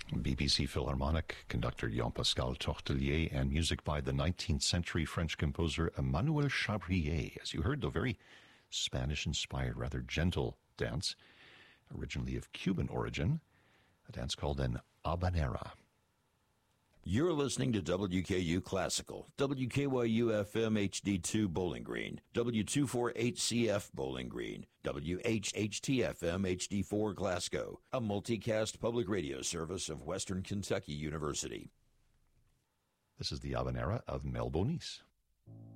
BBC Philharmonic conductor Jean-Pascal Tortelier, and music by the 19th century French composer Emmanuel Chabrier. As you heard, the very Spanish-inspired, rather gentle dance, originally of Cuban origin, a dance called an habanera. You're listening to WKU Classical, WKYU-FM HD2 Bowling Green, W248CF Bowling Green, WHHT-FM HD4 Glasgow, a multicast public radio service of Western Kentucky University. This is the habanera of Mel Bonis.